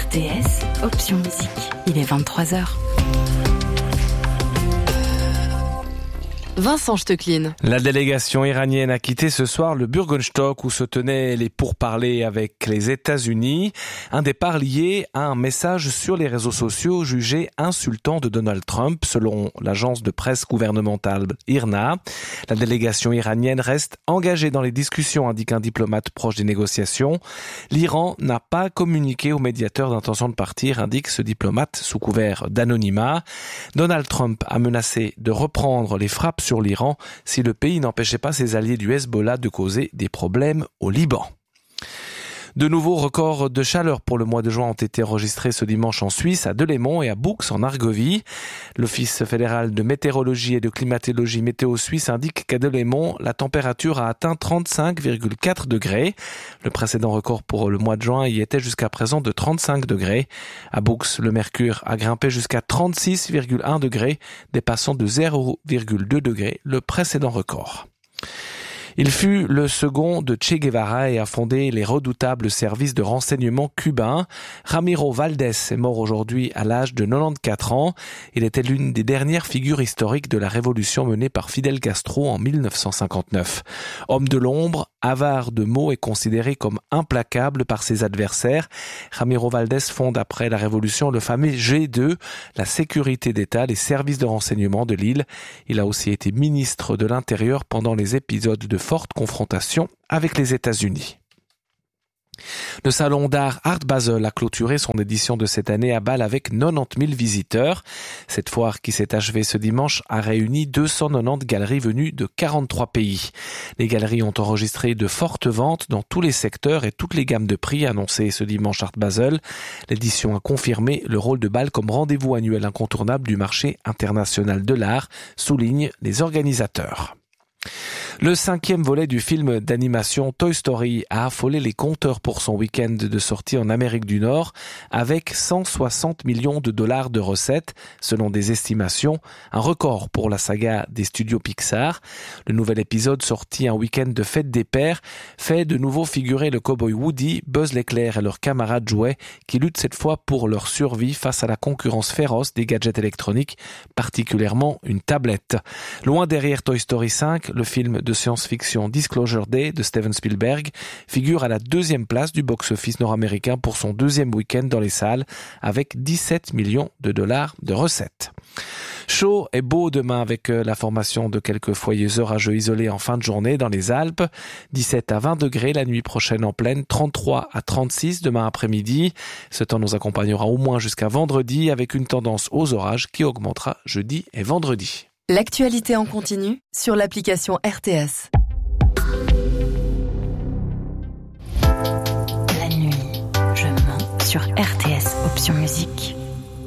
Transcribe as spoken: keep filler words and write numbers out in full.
R T S, option musique. Il est vingt-trois heures. Vincent Stecklin. La délégation iranienne a quitté ce soir le Bürgenstock où se tenaient les pourparlers avec les États-Unis. Un départ lié à un message sur les réseaux sociaux jugé insultant de Donald Trump, selon l'agence de presse gouvernementale I R N A. La délégation iranienne reste engagée dans les discussions, indique un diplomate proche des négociations. L'Iran n'a pas communiqué au médiateur d'intention de partir, indique ce diplomate sous couvert d'anonymat. Donald Trump a menacé de reprendre les frappes sur l'Iran si le pays n'empêchait pas ses alliés du Hezbollah de causer des problèmes au Liban. De nouveaux records de chaleur pour le mois de juin ont été enregistrés ce dimanche en Suisse, à Delémont et à Boux en Argovie. L'Office fédéral de météorologie et de climatologie météo suisse indique qu'à Delémont, la température a atteint trente-cinq virgule quatre degrés. Le précédent record pour le mois de juin y était jusqu'à présent de trente-cinq degrés. À Boux, le mercure a grimpé jusqu'à trente-six virgule un degrés, dépassant de zéro virgule deux degrés le précédent record. Il fut le second de Che Guevara et a fondé les redoutables services de renseignement cubains. Ramiro Valdés est mort aujourd'hui à l'âge de quatre-vingt-quatorze ans. Il était l'une des dernières figures historiques de la révolution menée par Fidel Castro en mille neuf cent cinquante-neuf. Homme de l'ombre, avare de mots et considéré comme implacable par ses adversaires, Ramiro Valdés fonde après la révolution le fameux G deux, la sécurité d'État, les services de renseignement de l'île. Il a aussi été ministre de l'Intérieur pendant les épisodes de forte confrontation avec les États-Unis. Le salon d'art Art Basel a clôturé son édition de cette année à Bâle avec quatre-vingt-dix mille visiteurs. Cette foire qui s'est achevée ce dimanche a réuni deux cent quatre-vingt-dix galeries venues de quarante-trois pays. Les galeries ont enregistré de fortes ventes dans tous les secteurs et toutes les gammes de prix annoncées ce dimanche Art Basel. L'édition a confirmé le rôle de Bâle comme rendez-vous annuel incontournable du marché international de l'art, soulignent les organisateurs. Le cinquième volet du film d'animation Toy Story a affolé les compteurs pour son week-end de sortie en Amérique du Nord avec cent soixante millions de dollars de recettes, selon des estimations, un record pour la saga des studios Pixar. Le nouvel épisode sorti un week-end de fête des pères fait de nouveau figurer le cow-boy Woody, Buzz l'éclair et leurs camarades jouets qui luttent cette fois pour leur survie face à la concurrence féroce des gadgets électroniques, particulièrement une tablette. Loin derrière Toy Story cinq, le film de science-fiction Disclosure Day de Steven Spielberg figure à la deuxième place du box-office nord-américain pour son deuxième week-end dans les salles avec dix-sept millions de dollars de recettes. Chaud et beau demain avec la formation de quelques foyers orageux isolés en fin de journée dans les Alpes. dix-sept à vingt degrés la nuit prochaine en plaine, trente-trois à trente-six demain après-midi. Ce temps nous accompagnera au moins jusqu'à vendredi avec une tendance aux orages qui augmentera jeudi et vendredi. L'actualité en continu sur l'application R T S. La nuit, je mens sur R T S, option musique.